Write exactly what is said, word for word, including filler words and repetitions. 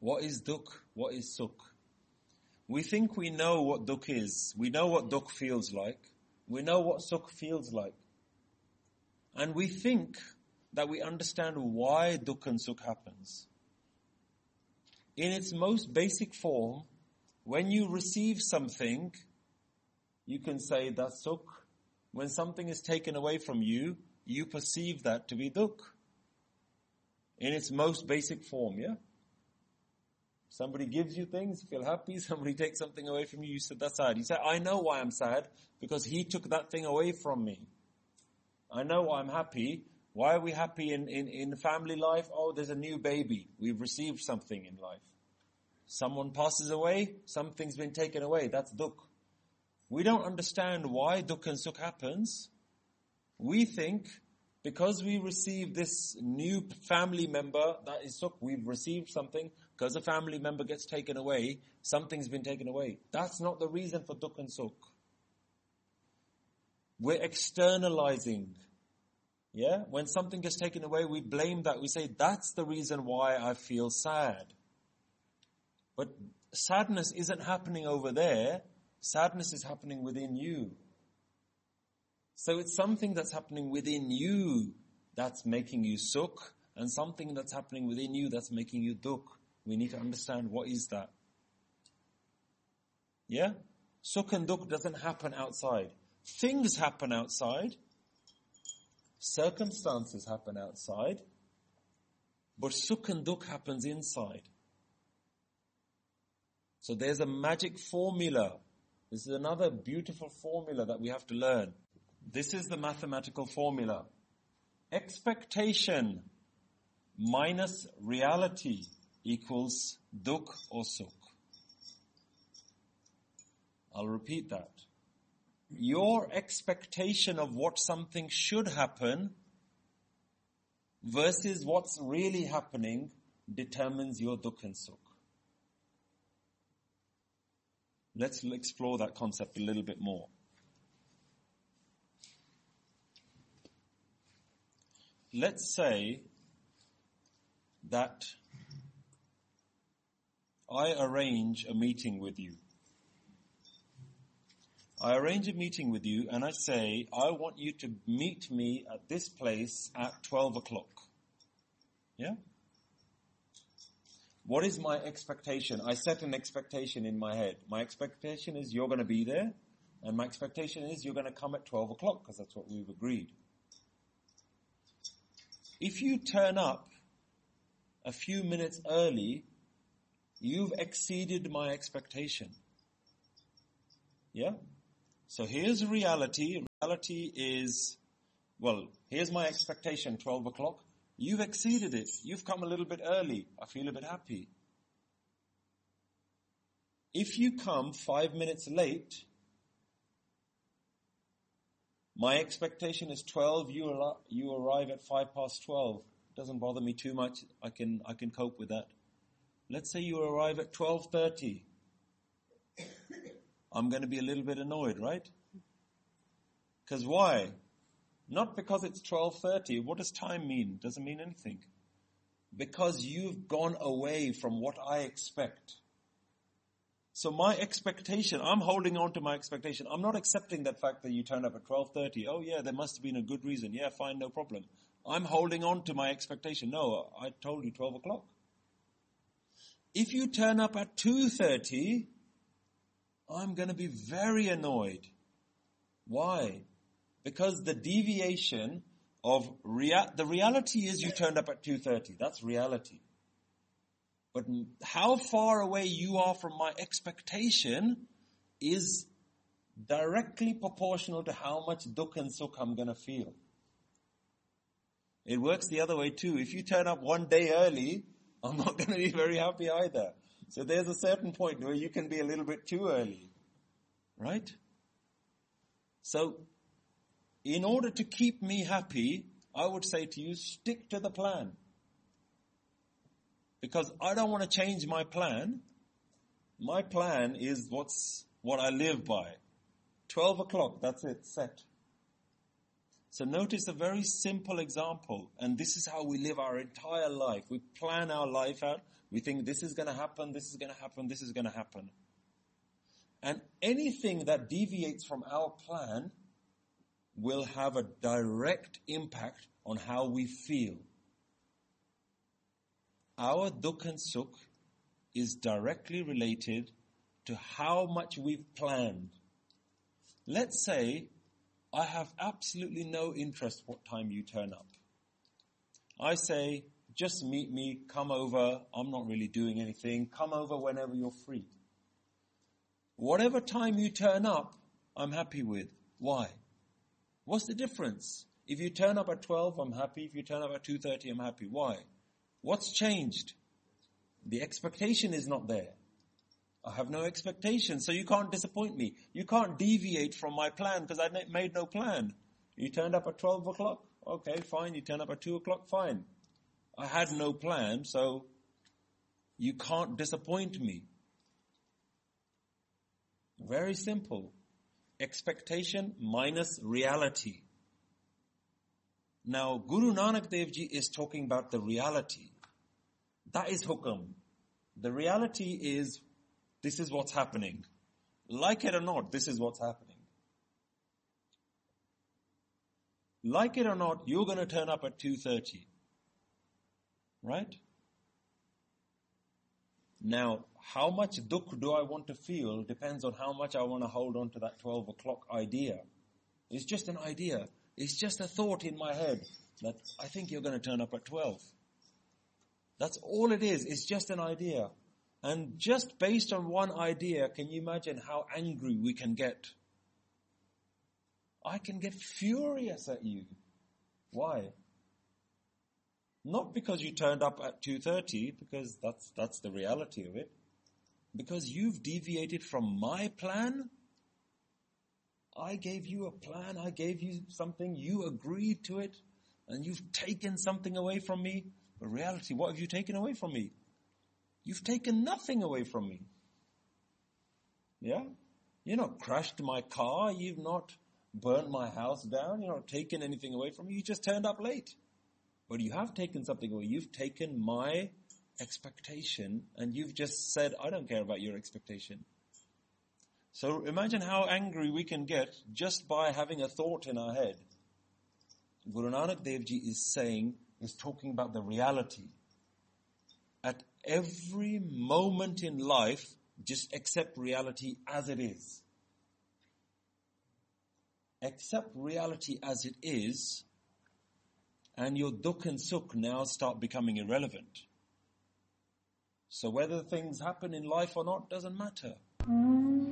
What is dukh? What is sukh? We think we know what dukh is. We know what dukh feels like. We know what sukh feels like. And we think that we understand why dukh and sukh happens. In its most basic form, when you receive something, you can say that's sukh. When something is taken away from you, you perceive that to be dukh. In its most basic form, yeah? Somebody gives you things, you feel happy. Somebody takes something away from you, you say that's sad. You say, I know why I'm sad, because he took that thing away from me. I know why I'm happy. Why are we happy in, in, in family life? Oh, there's a new baby. We've received something in life. Someone passes away, something's been taken away. That's dukh. We don't understand why dukh and sukh happens. We think because we receive this new family member, that is sukh, we've received something. Because a family member gets taken away, something's been taken away. That's not the reason for dukh and sukh. We're externalizing. Yeah? When something gets taken away, we blame that. We say, that's the reason why I feel sad. But sadness isn't happening over there. Sadness is happening within you. So it's something that's happening within you that's making you sukh, and something that's happening within you that's making you dukh. We need to understand what is that. Yeah? Sukh and dukh doesn't happen outside. Things happen outside. Circumstances happen outside. But sukh and dukh happens inside. So there's a magic formula. This is another beautiful formula that we have to learn. This is the mathematical formula. Expectation minus reality equals dukh or sukh. I'll repeat that. Your expectation of what something should happen versus what's really happening determines your dukh and sukh. Let's explore that concept a little bit more. Let's say that I arrange a meeting with you. I arrange a meeting with you and I say, I want you to meet me at this place at twelve o'clock. Yeah? What is my expectation? I set an expectation in my head. My expectation is you're going to be there, and my expectation is you're going to come at twelve o'clock, because that's what we've agreed. If you turn up a few minutes early, you've exceeded my expectation. Yeah? So here's reality. Reality is, well, here's my expectation, twelve o'clock. You've exceeded it. You've come a little bit early. I feel a bit happy. If you come five minutes late, my expectation is twelve, you ar- you arrive at five past twelve. Doesn't bother me too much. I can I can cope with that. Let's say you arrive at twelve thirty. I'm going to be a little bit annoyed, right? Because why? Not because it's twelve thirty. What does time mean? Doesn't mean anything. Because you've gone away from what I expect. So my expectation, I'm holding on to my expectation. I'm not accepting that fact that you turned up at twelve thirty. Oh yeah, there must have been a good reason. Yeah, fine, no problem. I'm holding on to my expectation. No, I told you twelve o'clock. If you turn up at two thirty, I'm going to be very annoyed. Why? Because the deviation of rea- the reality is you turned up at two thirty. That's reality. But how far away you are from my expectation is directly proportional to how much dukh and sukh I'm going to feel. It works the other way too. If you turn up one day early, I'm not going to be very happy either. So there's a certain point where you can be a little bit too early. Right? So, in order to keep me happy, I would say to you, stick to the plan. Because I don't want to change my plan. My plan is what's what I live by. twelve o'clock, that's it, set. So notice a very simple example, and this is how we live our entire life. We plan our life out. We think this is going to happen, this is going to happen, this is going to happen. And anything that deviates from our plan will have a direct impact on how we feel. Our dukh and sukh is directly related to how much we've planned. Let's say I have absolutely no interest what time you turn up. I say, just meet me, come over, I'm not really doing anything, come over whenever you're free. Whatever time you turn up, I'm happy with. Why? What's the difference? If you turn up at twelve, I'm happy. If you turn up at two thirty, I'm happy. Why? What's changed? The expectation is not there. I have no expectation, so you can't disappoint me. You can't deviate from my plan because I made no plan. You turned up at twelve o'clock? Okay, fine. You turn up at two o'clock? Fine. I had no plan, so you can't disappoint me. Very simple. Expectation minus reality. Now, Guru Nanak Dev Ji is talking about the reality. That is hukam. The reality is, this is what's happening. Like it or not, this is what's happening. Like it or not, you're going to turn up at two thirty. Right? Now, how much dukh do I want to feel depends on how much I want to hold on to that twelve o'clock idea. It's just an idea. It's just a thought in my head that I think you're going to turn up at twelve. That's all it is. It's just an idea. And just based on one idea, can you imagine how angry we can get? I can get furious at you. Why? Not because you turned up at two thirty, because that's that's the reality of it. Because you've deviated from my plan. I gave you a plan, I gave you something, you agreed to it, and you've taken something away from me. But reality, what have you taken away from me? You've taken nothing away from me. Yeah? You've not crashed my car, you've not burnt my house down, you've not taken anything away from me, you just turned up late. But you have taken something away. You've taken my expectation and you've just said, I don't care about your expectation. So imagine how angry we can get just by having a thought in our head. Guru Nanak Dev Ji is saying, is talking about the reality. At every moment in life, just accept reality as it is. Accept reality as it is, and your dukh and sukh now start becoming irrelevant. So whether things happen in life or not doesn't matter.